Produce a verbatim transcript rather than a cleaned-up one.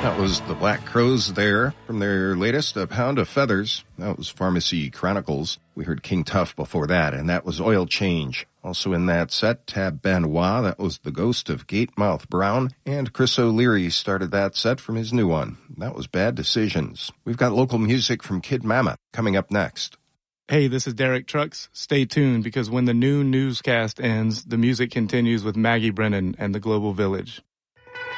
That was the Black Crowes there from their latest, A Pound of Feathers. That was Pharmacy Chronicles. We heard King Tuff before that, and that was Oil Change. Also in that set, Tab Benoit, that was The Ghost of Gatemouth Brown. And Chris O'Leary started that set from his new one. That was Bad Decisions. We've got local music from Kid Mama coming up next. Hey, this is Derek Trucks. Stay tuned because when the noon newscast ends, the music continues with Maggie Brennan and the Global Village.